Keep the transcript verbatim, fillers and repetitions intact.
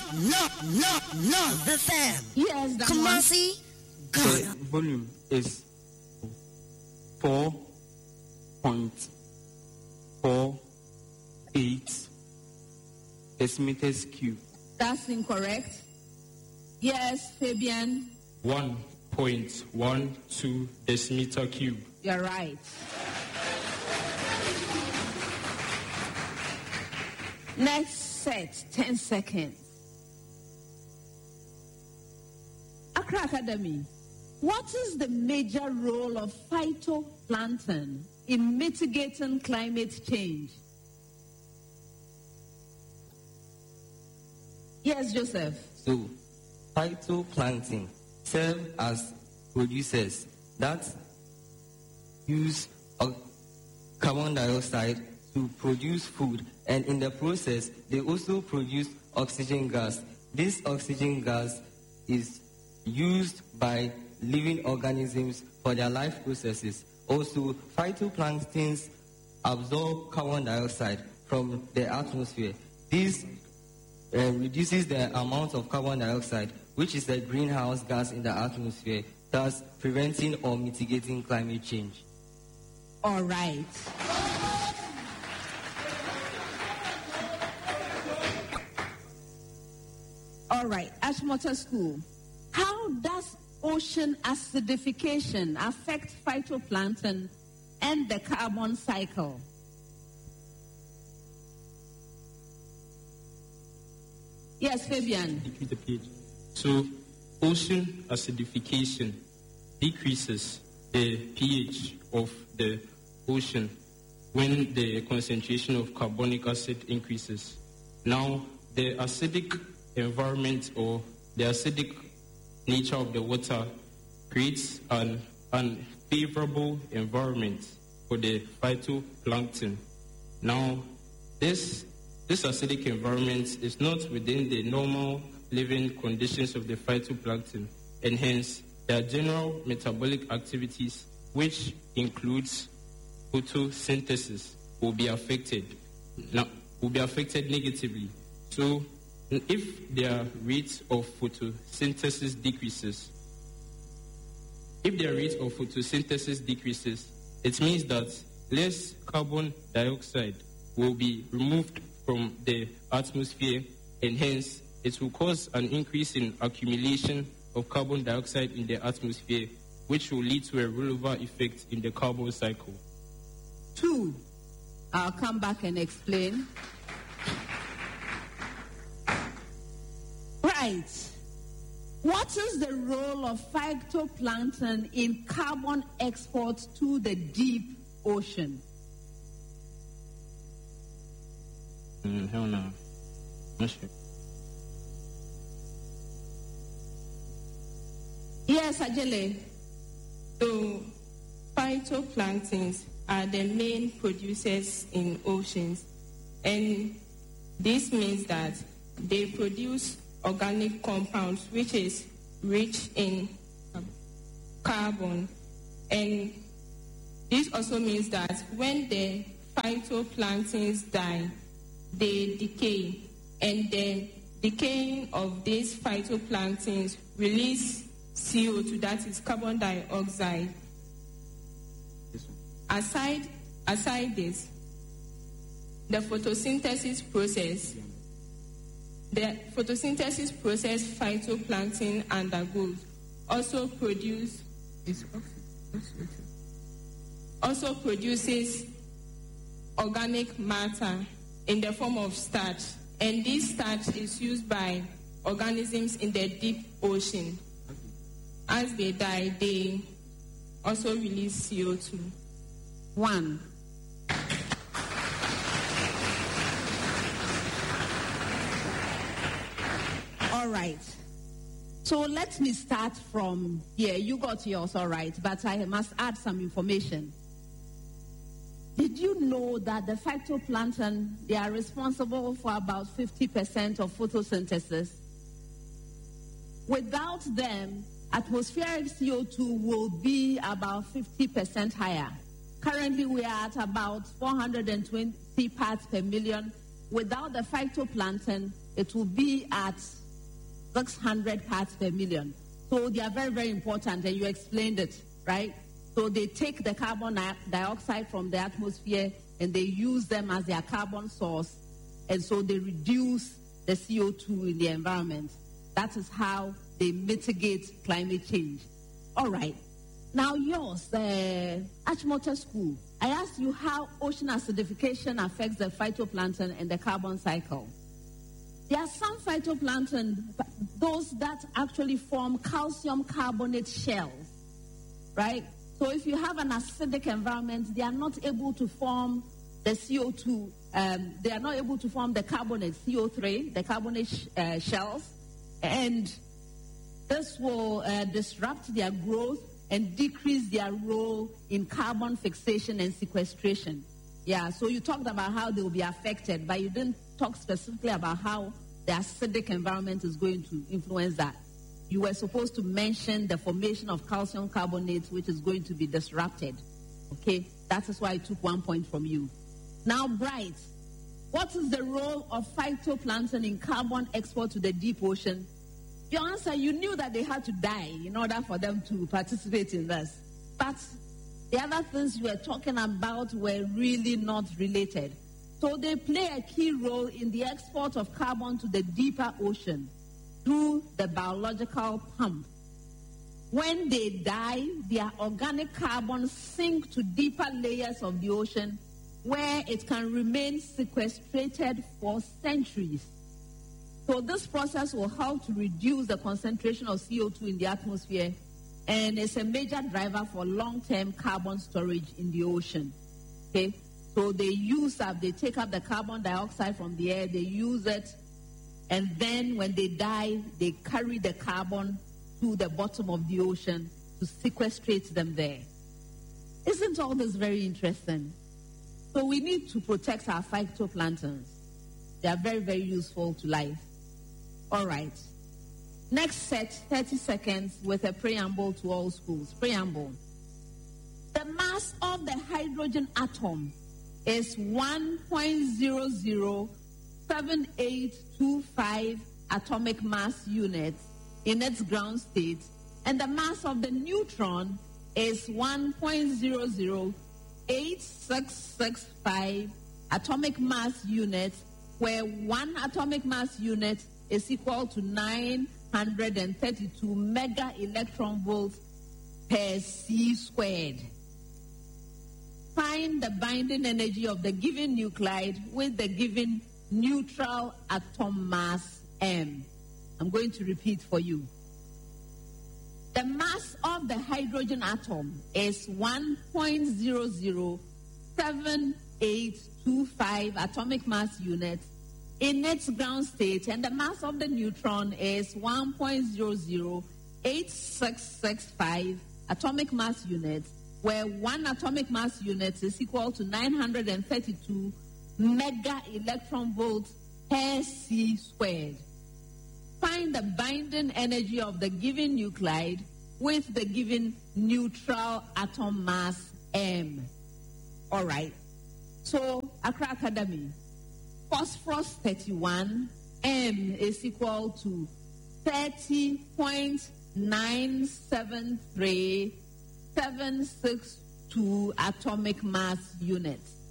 no, no, no, the fam. Yes, the Kumasi, Ghana. The volume is four point four eight decimeters cube. That's incorrect. Yes, Fabian. one point one two decimeter cube. You're right. Next set, ten seconds. Accra Academy. What is the major role of phytoplankton in mitigating climate change? Yes, Joseph. So, phytoplankton serve as producers that use uh, carbon dioxide to produce food, and in the process, they also produce oxygen gas. This oxygen gas is used by living organisms for their life processes. Also, phytoplanktons absorb carbon dioxide from the atmosphere. This uh, reduces the amount of carbon dioxide, which is a greenhouse gas in the atmosphere, thus preventing or mitigating climate change. All right. All right, Ashmota School. How does ocean acidification affect phytoplankton and the carbon cycle? Yes, Fabian. Repeat the page. So, ocean acidification decreases the pH of the ocean when the concentration of carbonic acid increases. Now, the acidic environment or the acidic nature of the water creates an unfavorable environment for the phytoplankton. Now, this, this acidic environment is not within the normal living conditions of the phytoplankton, and hence their general metabolic activities, which includes photosynthesis, will be affected. Now, will be affected negatively. So, if their rate of photosynthesis decreases, if their rate of photosynthesis decreases, it means that less carbon dioxide will be removed from the atmosphere, and hence it will cause an increase in accumulation of carbon dioxide in the atmosphere, which will lead to a rollover effect in the carbon cycle. Two. I'll come back and explain. Right. What is the role of phytoplankton in carbon export to the deep ocean? Mm, hell no. Not sure. Yes, Ajele. So, phytoplanktons are the main producers in oceans, and this means that they produce organic compounds which is rich in carbon, and this also means that when the phytoplanktons die, they decay, and the decaying of these phytoplanktons release C O two, that is carbon dioxide. Aside, aside this, the photosynthesis process, the photosynthesis process phytoplankton undergoes also produce also produces organic matter in the form of starch, and this starch is used by organisms in the deep ocean. As they die, they also release C O two. One. All right. So let me start from here. You got yours all right, but I must add some information. Did you know that the phytoplankton, they are responsible for about fifty percent of photosynthesis? Without them, atmospheric C O two will be about fifty percent higher. Currently, we are at about four hundred twenty parts per million. Without the phytoplankton, it will be at six hundred parts per million. So they are very, very important, and you explained it, right? So they take the carbon di- dioxide from the atmosphere and they use them as their carbon source, and so they reduce the C O two in the environment. That is how they mitigate climate change. All right. Now yours, the Achimota School. I asked you how ocean acidification affects the phytoplankton and the carbon cycle. There are some phytoplankton, those that actually form calcium carbonate shells, right? So if you have an acidic environment, they are not able to form the C O two, um, they are not able to form the carbonate, C O three, the carbonate sh- uh, shells, and this will uh, disrupt their growth and decrease their role in carbon fixation and sequestration. Yeah, so you talked about how they will be affected, but you didn't talk specifically about how the acidic environment is going to influence that. You were supposed to mention the formation of calcium carbonate, which is going to be disrupted. Okay, that is why I took one point from you. Now, Bright, what is the role of phytoplankton in carbon export to the deep ocean? Your answer, you knew that they had to die in order for them to participate in this. But the other things you were talking about were really not related. So they play a key role in the export of carbon to the deeper ocean through the biological pump. When they die, their organic carbon sink to deeper layers of the ocean where it can remain sequestrated for centuries. So this process will help to reduce the concentration of C O two in the atmosphere, and it's a major driver for long-term carbon storage in the ocean. Okay, so they use up, they take up the carbon dioxide from the air, they use it, and then when they die, they carry the carbon to the bottom of the ocean to sequestrate them there. Isn't all this very interesting? So we need to protect our phytoplanktons. They are very, very useful to life. All right. Next set, thirty seconds with a preamble to all schools. Preamble. The mass of the hydrogen atom is one point zero zero seven eight two five atomic mass units in its ground state, and the mass of the neutron is one point zero zero eight six six five atomic mass units, where one atomic mass unit is equal to nine hundred thirty-two mega electron volts per C squared. Find the binding energy of the given nuclide with the given neutral atom mass M. I'm going to repeat for you. The mass of the hydrogen atom is one point zero zero seven eight two five atomic mass units in its ground state, and the mass of the neutron is one point zero zero eight six six five atomic mass units, where one atomic mass unit is equal to nine hundred thirty-two mega electron volts per C squared. Find the binding energy of the given nuclide with the given neutral atom mass M. All right. So, Accra Academy. Phosphorus thirty-one, M is equal to thirty point nine seven three seven six two atomic mass units.